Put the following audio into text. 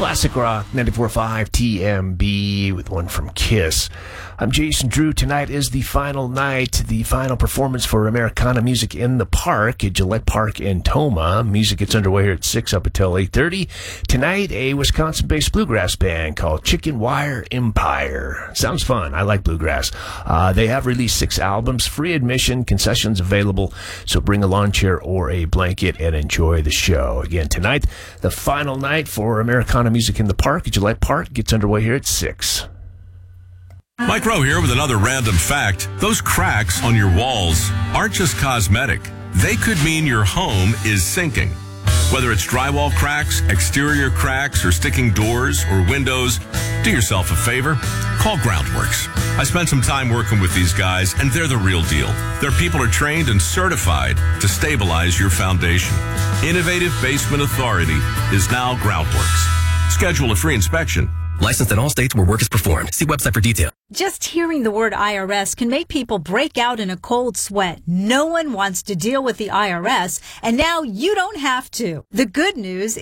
Classic Rock 94.5 TMB with one from Kiss. I'm Jason Drew. Tonight is the final night, the final performance for Americana Music in the Park at Gillette Park in Toma. Music gets underway here at 6 up until 8:30. Tonight, a Wisconsin-based bluegrass band called Chicken Wire Empire. Sounds fun. I like bluegrass. They have released 6 albums, free admission, concessions available, so bring a lawn chair or a blanket and enjoy the show. Again, tonight, the final night for Americana Music in the Park at Gillette Park gets underway here at 6. Mike Rowe here with another random fact. Those cracks on your walls aren't just cosmetic. They could mean your home is sinking. Whether it's drywall cracks, exterior cracks, or sticking doors or windows, do yourself a favor. Call Groundworks. I spent some time working with these guys, and they're the real deal. Their people are trained and certified to stabilize your foundation. Innovative Basement Authority is now Groundworks. Schedule a free inspection. Licensed in all states where work is performed. See website for detail. Just hearing the word IRS can make people break out in a cold sweat. No one wants to deal with the IRS, and now you don't have to. The good news